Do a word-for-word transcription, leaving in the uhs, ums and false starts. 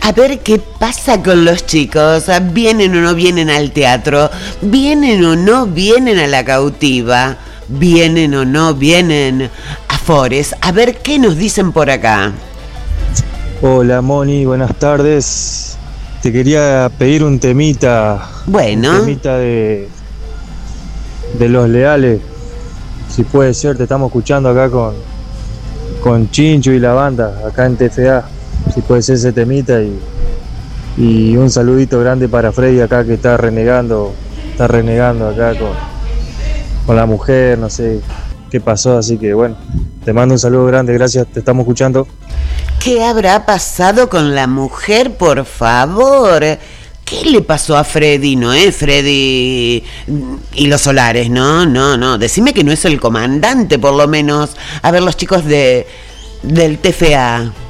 A ver qué pasa con los chicos. ¿Vienen o no vienen al teatro? ¿Vienen o no vienen a la cautiva? ¿Vienen o no vienen a Forest? A ver qué nos dicen por acá. Hola Moni, buenas tardes. Te quería pedir un temita. Bueno. Un temita de, de Los Leales. Si puede ser, te estamos escuchando acá con, con Chincho y la banda, acá en T F A. Si puede ser ese temita y, y un saludito grande para Freddy acá que está renegando, está renegando acá con, con la mujer, no sé qué pasó, así que bueno, te mando un saludo grande, gracias, te estamos escuchando. ¿Qué habrá pasado con la mujer, por favor? ¿Qué le pasó a Freddy? No es Freddy y los Solares, no, no, no. Decime que no es el comandante, por lo menos. A ver, los chicos de del T F A.